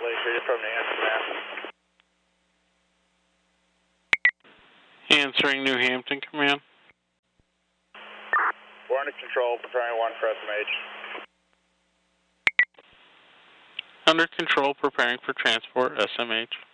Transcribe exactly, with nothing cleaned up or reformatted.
Lake from the Command. Answering New Hampton Command. We're under control, preparing one for S M H. Under control, preparing for transport, S M H.